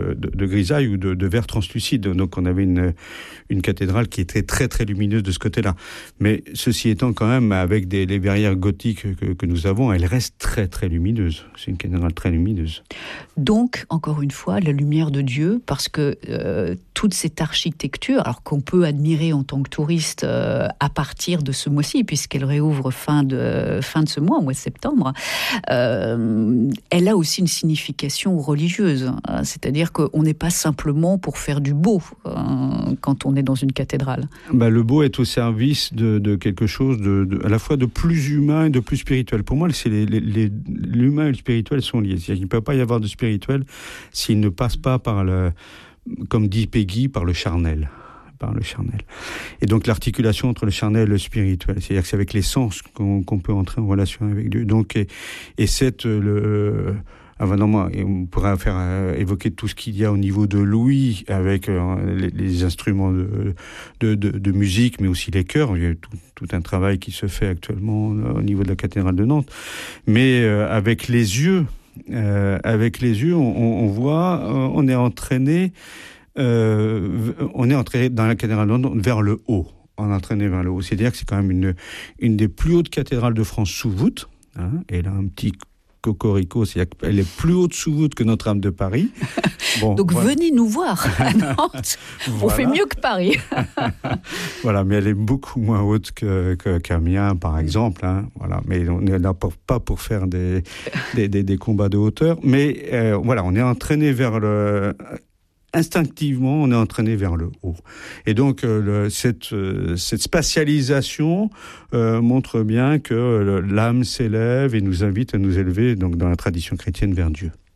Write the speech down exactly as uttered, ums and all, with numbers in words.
de, de, de grisaille ou de, de verre translucide. Donc on avait une, une cathédrale qui était très très lumineuse de ce côté-là. Mais ceci étant, quand même, avec des, les verrières gothiques que, que nous avons, elle reste très très lumineuse. C'est une cathédrale très lumineuse. Donc, encore une fois, la lumière de Dieu, parce que euh, toute cette architecture, alors qu'on peut admirer en tant que touriste euh, à partir de ce mois-ci, puisqu'elle réouvre fin de, fin de ce mois, au mois de septembre, euh, elle a aussi une signification religieuse. Hein, c'est-à-dire qu'on n'est pas simplement pour faire du beau euh, quand on est dans une cathédrale. Bah, le beau est au service de, de quelque chose de, de, à la fois de plus humain et de plus spirituel. Pour moi, c'est les, les, les, l'humain et le spirituel sont liés. C'est-à-dire qu'il ne peut pas y avoir de spirituel s'il ne passe pas par le, comme dit Peggy, par le charnel. par le charnel. Et donc l'articulation entre le charnel et le spirituel, c'est-à-dire que c'est avec les sens qu'on, qu'on peut entrer en relation avec Dieu. Donc, et, et c'est le... Ah ben non, moi, on pourrait faire euh, évoquer tout ce qu'il y a au niveau de l'ouïe avec euh, les, les instruments de, de, de, de musique, mais aussi les chœurs. Il y a tout, tout un travail qui se fait actuellement euh, au niveau de la cathédrale de Nantes. Mais euh, avec les yeux, euh, avec les yeux, on, on voit, euh, on est entraîné, euh, on est entraîné dans la cathédrale de Nantes vers le haut. On est entraîné vers le haut. C'est-à-dire que c'est quand même une, une des plus hautes cathédrales de France sous voûte. Hein, et là, un petit cocorico, c'est-à-dire qu'elle est plus haute sous voûte que Notre-Dame de Paris. Bon, donc voilà. Venez nous voir à Nantes. Voilà. On fait mieux que Paris. Voilà, mais elle est beaucoup moins haute que, que, qu'Amiens, par exemple. Hein. Voilà, mais on n'est là pas pour faire des, des, des, des combats de hauteur. Mais euh, voilà, on est entraîné vers le... Instinctivement, on est entraîné vers le haut. Et donc, euh, le, cette, euh, cette spatialisation euh, montre bien que euh, l'âme s'élève et nous invite à nous élever, donc, dans la tradition chrétienne, vers Dieu.